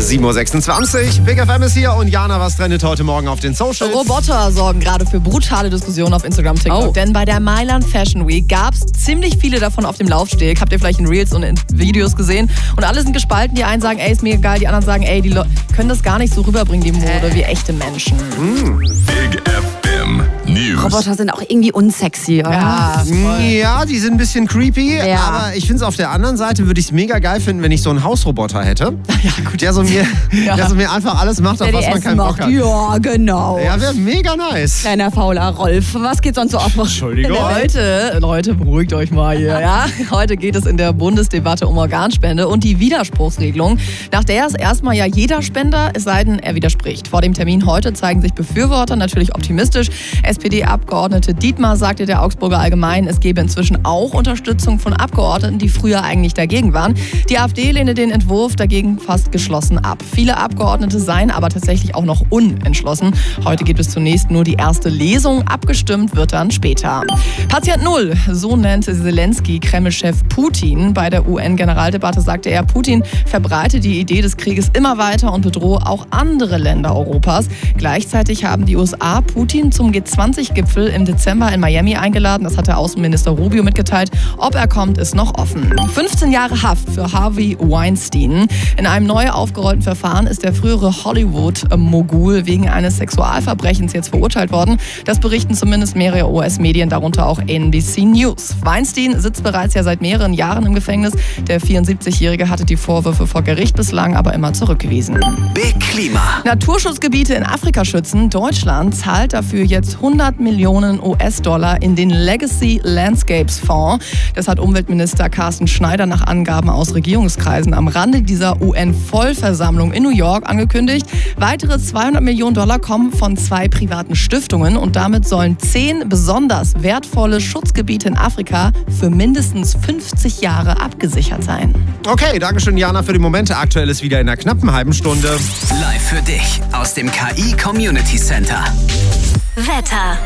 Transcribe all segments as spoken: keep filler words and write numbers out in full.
sieben Uhr sechsundzwanzig, Big F M ist hier und Jana, was trendet heute Morgen auf den Socials? Roboter sorgen gerade für brutale Diskussionen auf Instagram, TikTok. Oh. Denn bei der Mailand Fashion Week gab es ziemlich viele davon auf dem Laufsteg. Habt ihr vielleicht in Reels und in Videos gesehen. Und alle sind gespalten. Die einen sagen, ey, ist mir egal. Die anderen sagen, ey, die Le- können das gar nicht so rüberbringen, die Mode, wie echte Menschen. Mm. Big F M News. Roboter sind auch irgendwie unsexy, oder? Ja, voll. Ja, die sind ein bisschen creepy, Ja. aber ich finde es auf der anderen Seite, würde ich es mega geil finden, wenn ich so einen Hausroboter hätte. Ja, gut. Der so mir, Ja. der so mir einfach alles macht, auf Der was die man Essen keinen Bock macht. hat. Ja, genau. Ja, wäre mega nice. Kleiner fauler Rolf. Was geht sonst so auf? Entschuldigung. Leute, Leute, beruhigt euch mal hier. Ja? Heute geht es in der Bundesdebatte um Organspende und die Widerspruchsregelung, nach der es erstmal ja jeder Spender, es sei denn, er widerspricht. Vor dem Termin heute zeigen sich Befürworter natürlich optimistisch. S P D-Abgeordnete Dietmar sagte der Augsburger Allgemeinen, es gebe inzwischen auch Unterstützung von Abgeordneten, die früher eigentlich dagegen waren. Die AfD lehnte den Entwurf dagegen fast geschlossen ab. Viele Abgeordnete seien aber tatsächlich auch noch unentschlossen. Heute gibt es zunächst nur die erste Lesung. Abgestimmt wird dann später. Patient Null, so nennt Zelensky Kreml-Chef Putin. Bei der U N-Generaldebatte sagte er, Putin verbreite die Idee des Krieges immer weiter und bedrohe auch andere Länder Europas. Gleichzeitig haben die U S A Putin zum G zwanzig Gipfel im Dezember in Miami eingeladen. Das hatte Außenminister Rubio mitgeteilt. Ob er kommt, ist noch offen. fünfzehn Jahre Haft für Harvey Weinstein. In einem neu aufgerollten Verfahren ist der frühere Hollywood-Mogul wegen eines Sexualverbrechens jetzt verurteilt worden. Das berichten zumindest mehrere U S-Medien, darunter auch N B C News. Weinstein sitzt bereits ja seit mehreren Jahren im Gefängnis. Der vierundsiebzigjährige hatte die Vorwürfe vor Gericht bislang aber immer zurückgewiesen. Big Klima. Naturschutzgebiete in Afrika schützen. Deutschland zahlt dafür jetzt hundert Millionen U S-Dollar in den Legacy Landscapes Fonds. Das hat Umweltminister Carsten Schneider nach Angaben aus Regierungskreisen am Rande dieser U N-Vollversammlung in New York angekündigt. Weitere zweihundert Millionen Dollar kommen von zwei privaten Stiftungen und damit sollen zehn besonders wertvolle Schutzgebiete in Afrika für mindestens fünfzig Jahre abgesichert sein. Okay, danke schön, Jana, für die Momente. Aktuell ist wieder in einer knappen halben Stunde. Live für dich aus dem K I Community Center. Wetter.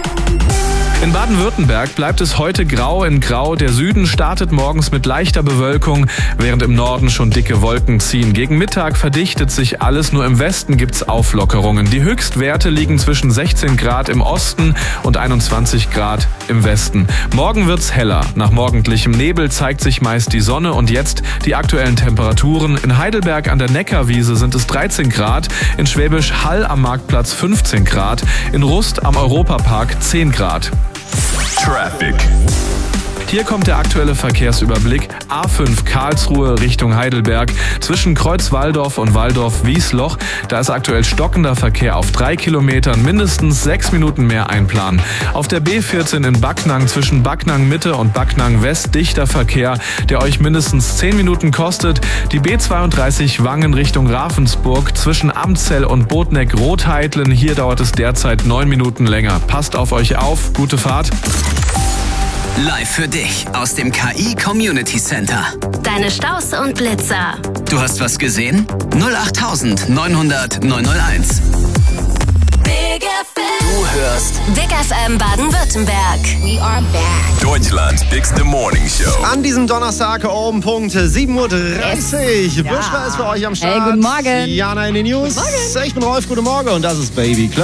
In Baden-Württemberg bleibt es heute grau in grau. Der Süden startet morgens mit leichter Bewölkung, während im Norden schon dicke Wolken ziehen. Gegen Mittag verdichtet sich alles, nur im Westen gibt's Auflockerungen. Die Höchstwerte liegen zwischen sechzehn Grad im Osten und einundzwanzig Grad im Westen. Morgen wird's heller. Nach morgendlichem Nebel zeigt sich meist die Sonne und jetzt die aktuellen Temperaturen. In Heidelberg an der Neckarwiese sind es dreizehn Grad, in Schwäbisch Hall am Marktplatz fünfzehn Grad, in Rust am Europapark zehn Grad. Traffic. Hier kommt der aktuelle Verkehrsüberblick. A fünf Karlsruhe Richtung Heidelberg. Zwischen Kreuzwaldorf und Waldorf-Wiesloch. Da ist aktuell stockender Verkehr auf drei Kilometern. Mindestens sechs Minuten mehr einplanen. Auf der B vierzehn in Backnang zwischen Backnang Mitte und Backnang West dichter Verkehr, der euch mindestens zehn Minuten kostet. Die B zweiunddreißig Wangen Richtung Ravensburg zwischen Amzell und Botneck-Rotheitlen. Hier dauert es derzeit neun Minuten länger. Passt auf euch auf. Gute Fahrt. Live für dich aus dem K I Community Center. Deine Staus und Blitzer. Du hast was gesehen? null acht neun hundert neun null eins. Big F M. Du hörst Big F M Baden-Württemberg. We are back. Deutschlands Bigste Morning Show. An diesem Donnerstag um Punkt sieben Uhr dreißig. Yes. Buschka ist für euch am Start. Hey, guten Morgen. Jana in den News. Ich bin Rolf, guten Morgen und das ist Baby Club.